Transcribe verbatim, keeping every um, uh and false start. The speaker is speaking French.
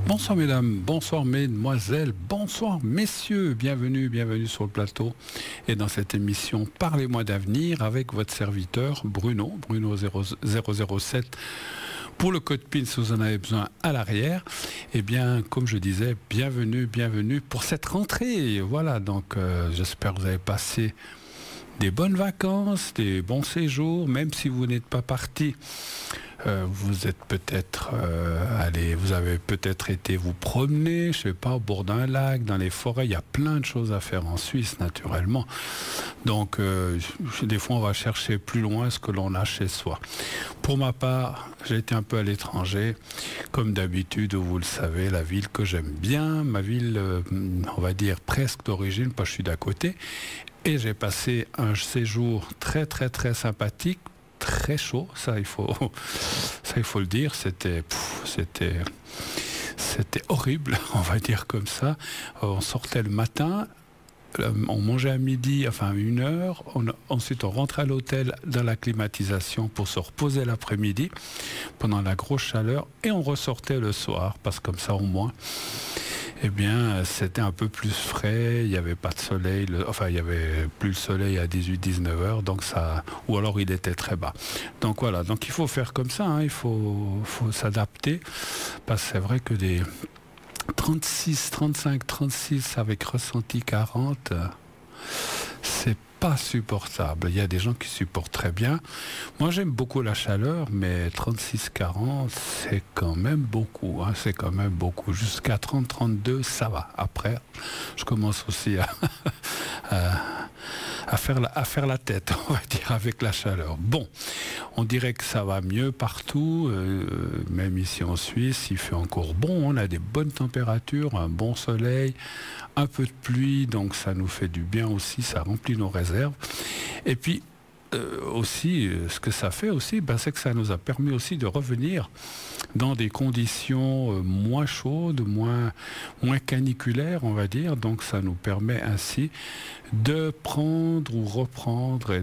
Bonsoir mesdames, bonsoir mesdemoiselles, bonsoir messieurs, bienvenue, bienvenue sur le plateau et dans cette émission Parlez-moi d'avenir avec votre serviteur Bruno, Bruno zéro zéro sept pour le code PIN si vous en avez besoin à l'arrière. Eh bien, comme je disais, bienvenue, bienvenue pour cette rentrée. Voilà, donc euh, j'espère que vous avez passé des bonnes vacances, des bons séjours, même si vous n'êtes pas parti. Euh, vous êtes peut-être euh, allé, vous avez peut-être été vous promener, je sais pas, au bord d'un lac, dans les forêts. Il y a plein de choses à faire en Suisse, naturellement. Donc, euh, des fois, on va chercher plus loin ce que l'on a chez soi. Pour ma part, j'ai été un peu à l'étranger. Comme d'habitude, vous le savez, la ville que j'aime bien, ma ville, euh, on va dire presque d'origine, pas je suis d'à côté. Et j'ai passé un séjour très, très, très sympathique. Très chaud, ça il faut, ça il faut le dire, c'était, pff, c'était, c'était horrible, on va dire comme ça. On sortait le matin, on mangeait à midi, enfin une heure, on, ensuite on rentrait à l'hôtel dans la climatisation pour se reposer l'après-midi pendant la grosse chaleur et on ressortait le soir parce que comme ça au moins, eh bien, c'était un peu plus frais, il n'y avait pas de soleil, le, enfin, il n'y avait plus le soleil à dix-huit dix-neuf heures, donc ça, ou alors il était très bas. Donc voilà, donc il faut faire comme ça, hein, il faut, faut s'adapter, parce que c'est vrai que des trente-six, trente-cinq, trente-six avec ressenti quarante, c'est pas supportable. Il y a des gens qui supportent très bien. Moi, j'aime beaucoup la chaleur, mais trente-six quarante, c'est quand même beaucoup. Hein, c'est quand même beaucoup. Jusqu'à trente trente-deux, ça va. Après, je commence aussi à, à, à, faire la, à faire la tête, on va dire, avec la chaleur. Bon, on dirait que ça va mieux partout. Euh, même ici en Suisse, il fait encore bon. On a des bonnes températures, un bon soleil, un peu de pluie, donc ça nous fait du bien aussi, ça remplit nos réserves. Et puis euh, aussi, ce que ça fait aussi, ben, c'est que ça nous a permis aussi de revenir dans des conditions euh, moins chaudes, moins, moins caniculaires, on va dire. Donc ça nous permet ainsi de prendre ou reprendre et